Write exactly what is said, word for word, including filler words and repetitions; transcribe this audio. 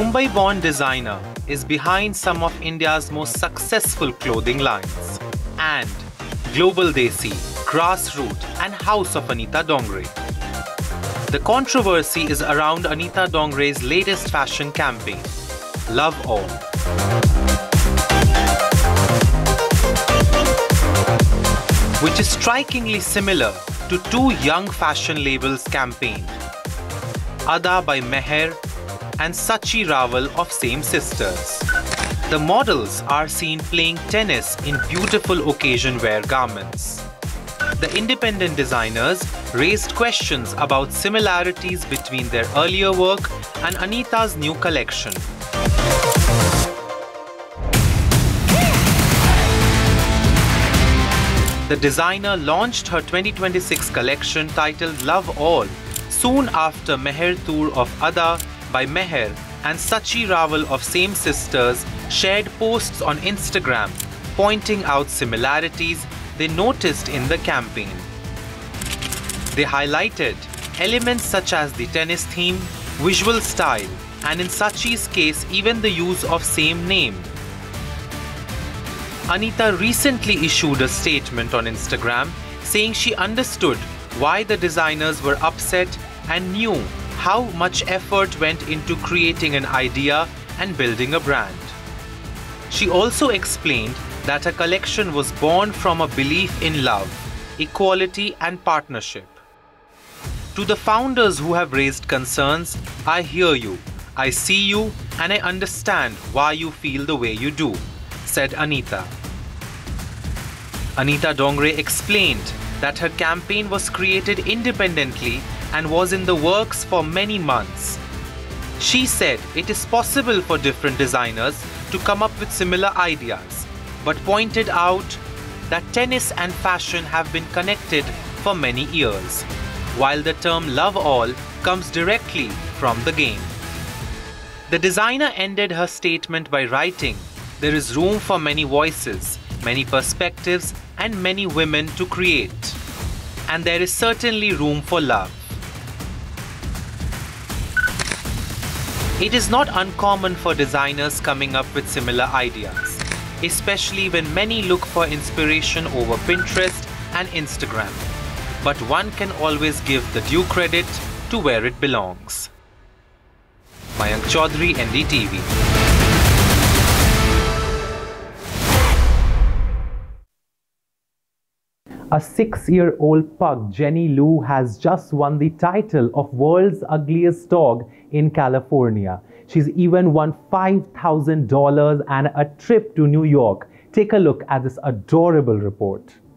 Mumbai-born designer is behind some of India's most successful clothing lines, and Global Desi, Grassroot and House of Anita Dongre. The controversy is around Anita Dongre's latest fashion campaign, Love All. Which is strikingly similar to two young fashion labels' campaign, Ada by Meher and Sachi Rawal of Same Sisters. The models are seen playing tennis in beautiful occasion wear garments. The independent designers raised questions about similarities between their earlier work and Anita's new collection. The designer launched her twenty twenty-six collection titled Love All soon after Meher Tour of Ada by Meher and Sachi Rawal of Same Sisters shared posts on Instagram pointing out similarities they noticed in the campaign. They highlighted elements such as the tennis theme, visual style, and in Sachi's case even the use of same name. Anita recently issued a statement on Instagram saying she understood why the designers were upset and knew how much effort went into creating an idea and building a brand. She also explained that her collection was born from a belief in love, equality and partnership. To the founders who have raised concerns, I hear you, I see you and I understand why you feel the way you do, said Anita. Anita Dongre explained that her campaign was created independently and was in the works for many months. She said it is possible for different designers to come up with similar ideas, but pointed out that tennis and fashion have been connected for many years, while the term Love All comes directly from the game. The designer ended her statement by writing, "There is room for many voices, many perspectives and many women to create. And there is certainly room for love." It is not uncommon for designers coming up with similar ideas, especially when many look for inspiration over Pinterest and Instagram. But one can always give the due credit to where it belongs. Mayank Chaudhary, N D T V. A six-year-old pug, Jenny Lou, has just won the title of World's Ugliest Dog in California. She's even won five thousand dollars and a trip to New York. Take a look at this adorable report.